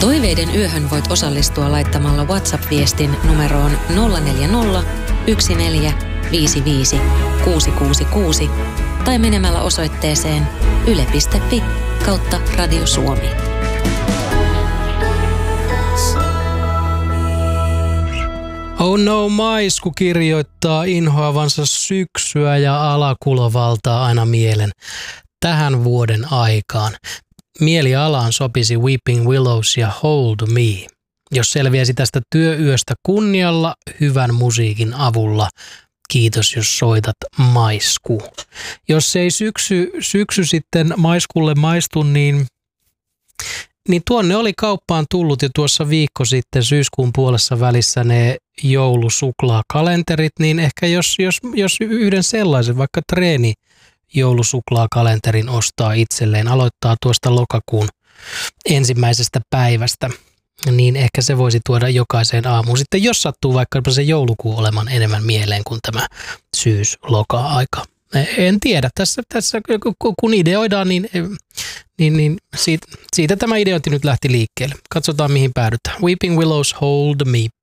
Toiveiden yöhön voit osallistua laittamalla WhatsApp-viestin numeroon 040 14 55 666 tai menemällä osoitteeseen yle.fi/Radio Suomi. Oh no, Maisku kirjoittaa inhoavansa syksyä ja alakulo valtaa aina mielen tähän vuoden aikaan. Mielialaan sopisi Weeping Willows ja Hold Me, jos selviäisi tästä työyöstä kunnialla hyvän musiikin avulla. Kiitos, jos soitat, Maisku. Jos ei syksy sitten Maiskulle maistu, niin tuonne oli kauppaan tullut jo tuossa viikko sitten syyskuun puolessa välissä ne joulusuklaakalenterit, niin ehkä jos yhden sellaisen, vaikka treeni joulusuklaakalenterin ostaa itselleen, aloittaa tuosta lokakuun ensimmäisestä päivästä, niin ehkä se voisi tuoda jokaiseen aamuun. Sitten jos sattuu vaikka se joulukuu olemaan enemmän mieleen kuin tämä syys-loka-aika. En tiedä. Tässä kun ideoidaan, niin siitä tämä ideointi nyt lähti liikkeelle. Katsotaan mihin päädytään. Weeping Willows, Hold Me.